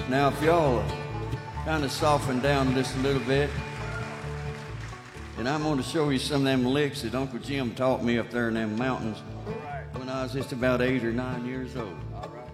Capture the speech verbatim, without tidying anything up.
Now, if y'all kind of soften down just a little bit, and I'm going to show you some of them licks that Uncle Jim taught me up there in them mountains when I was just about eight or nine years old.